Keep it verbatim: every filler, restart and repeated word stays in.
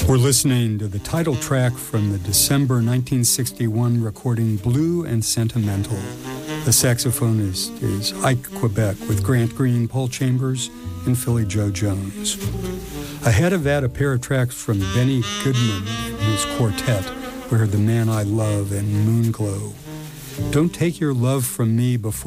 We're listening to the title track from the December nineteen sixty-one recording Blue and Sentimental. The saxophonist is Ike Quebec with Grant Green, Paul Chambers, and Philly Joe Jones. Ahead of that, a pair of tracks from Benny Goodman and his quartet. We heard The Man I Love and Moonglow. Don't take your love from me before